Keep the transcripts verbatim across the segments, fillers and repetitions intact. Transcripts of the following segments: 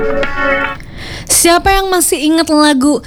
Siapa yang masih ingat lagu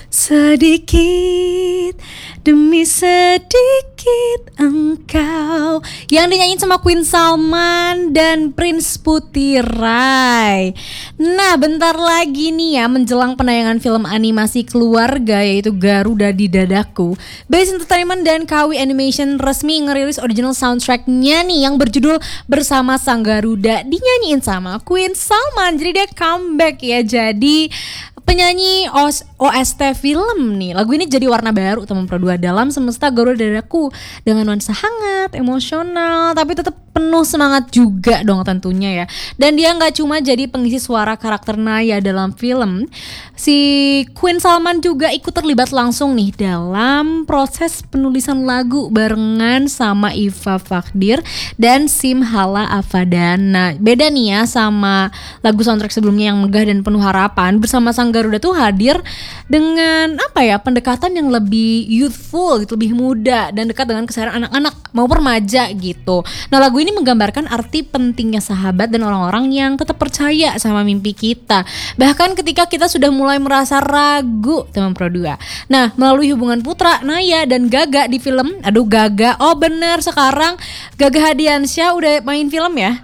Sedikit Demi Sedikit Engkau yang dinyanyiin sama Queen Salman dan Prince Putih Rai. Nah, bentar lagi nih ya menjelang penayangan film animasi keluarga yaitu Garuda di Dadaku, Base Entertainment dan K W Animation resmi ngerilis original soundtracknya nih yang berjudul Bersama Sang Garuda, dinyanyiin sama Queen Salman. Jadi dia comeback ya, jadi penyanyi O S T film nih. Lagu ini jadi warna baru teman Pro dua dalam semesta Garuda Dadaku dengan nuansa hangat, emosional, tapi tetap penuh semangat juga dong tentunya ya. Dan dia nggak cuma jadi pengisi suara karakter Naya dalam film, si Queen Salman juga ikut terlibat langsung nih dalam proses penulisan lagu barengan sama Iva Fakdir dan Simhala Afadana. Beda nih ya sama lagu soundtrack sebelumnya yang megah dan penuh harapan. Bersama Sang Garuda tuh hadir dengan apa ya, pendekatan yang lebih youthful gitu, lebih muda dan dekat dengan kesadaran anak-anak mau remaja gitu. Nah, lagu ini menggambarkan arti pentingnya sahabat dan orang-orang yang tetap percaya sama mimpi kita, bahkan ketika kita sudah mulai merasa ragu, teman Pro dua. Nah, melalui hubungan Putra, Naya dan Gaga di film, aduh Gaga, oh bener sekarang Gaga Hadiansyah udah main film ya.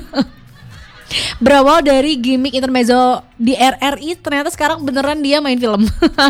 Berawal dari gimmick intermezzo di R R I, ternyata sekarang beneran dia main film.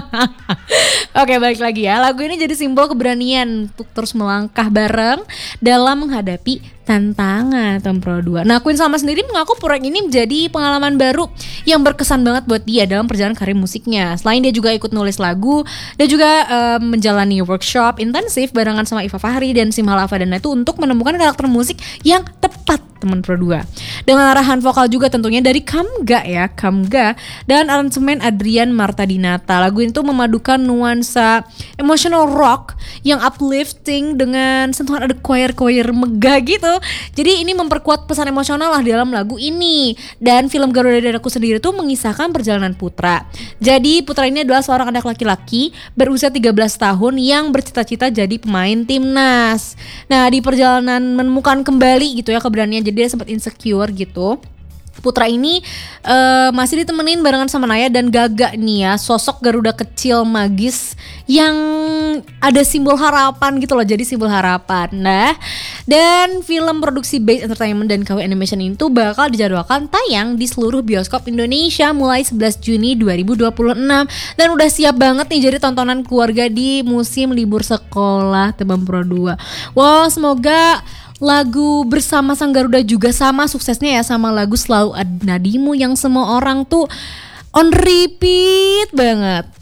Oke, balik lagi ya. Lagu ini jadi simbol keberanian untuk terus melangkah bareng dalam menghadapi tantangan Pro dua. Nah, Queen Salma sendiri mengaku proyek ini menjadi pengalaman baru yang berkesan banget buat dia dalam perjalanan karir musiknya. Selain dia juga ikut nulis lagu, dia juga um, menjalani workshop intensif barengan sama Iva Fahri dan Simhala Afadana itu untuk menemukan karakter musik yang tepat teman Pro dua. Dengan arahan vokal juga tentunya dari Kamga ya, Kamga, dan aransemen Adrian Martadinata. Lagu itu memadukan nuansa emotional rock yang uplifting dengan sentuhan ada choir-choir megah gitu. Jadi ini memperkuat pesan emosional lah dalam lagu ini. Dan film Garuda Dadaku sendiri tuh mengisahkan perjalanan Putra. Jadi Putra ini adalah seorang anak laki-laki berusia tiga belas tahun yang bercita-cita jadi pemain timnas. Nah, di perjalanan menemukan kembali gitu ya keberanian, jadi dia sempat insecure gitu. Putra ini uh, masih ditemenin barengan sama Naya dan Gaga nih ya, sosok Garuda kecil magis yang ada simbol harapan gitu loh, jadi simbol harapan. Nah, dan film produksi Base Entertainment dan K W Animation itu bakal dijadwalkan tayang di seluruh bioskop Indonesia mulai sebelas Juni dua ribu dua puluh enam dan udah siap banget nih jadi tontonan keluarga di musim libur sekolah teman Pro dua. Wow, semoga lagu Bersama Sang Garuda juga sama suksesnya ya sama lagu Selalu Ada Nadimu yang semua orang tuh on repeat banget.